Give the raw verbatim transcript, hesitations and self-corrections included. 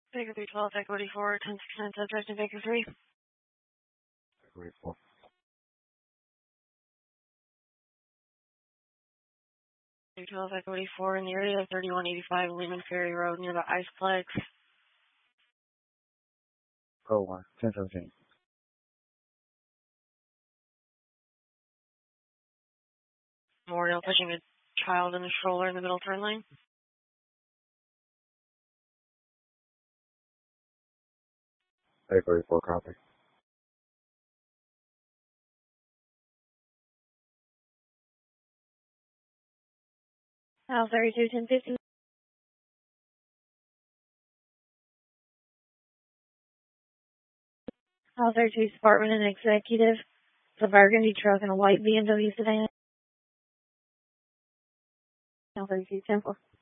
Baker three twelve, Equity four, ten sixty-nine, subject in Baker three. Equity four. three twelve, Equity four in the area of thirty-one eighty-five Lehman Ferry Road near the Iceplex. Go one, ten seventeen. Memorial pushing a child in a stroller in the middle turn lane. Equity four, copy. Aisle thirty-two, ten fifty. Aisle thirty-two, Department and Executive. It's a burgundy truck and a white B M W sedan. Aisle thirty-two, ten four.